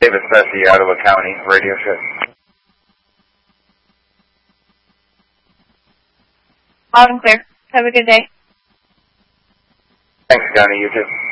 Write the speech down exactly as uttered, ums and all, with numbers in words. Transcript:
David Spessy, Ottawa County Radio Show. Loud and clear. Have a good day. Thanks, Connie. You too.